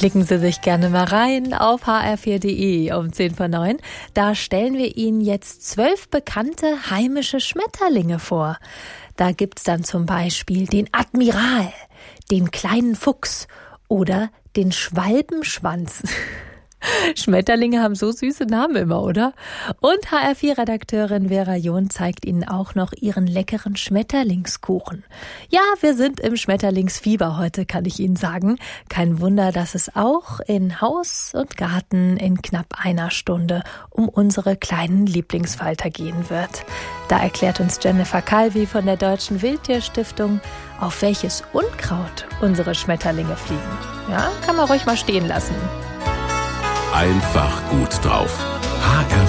Klicken Sie sich gerne mal rein auf hr4.de um 10:09. Da stellen wir Ihnen jetzt 12 bekannte heimische Schmetterlinge vor. Da gibt's dann zum Beispiel den Admiral, den kleinen Fuchs oder den Schwalbenschwanz. Schmetterlinge haben so süße Namen immer, oder? Und HR4-Redakteurin Vera John zeigt Ihnen auch noch ihren leckeren Schmetterlingskuchen. Ja, wir sind im Schmetterlingsfieber heute, kann ich Ihnen sagen. Kein Wunder, dass es auch in Haus und Garten in knapp einer Stunde um unsere kleinen Lieblingsfalter gehen wird. Da erklärt uns Jennifer Calvi von der Deutschen Wildtierstiftung, auf welches Unkraut unsere Schmetterlinge fliegen. Ja, kann man ruhig mal stehen lassen. Einfach gut drauf.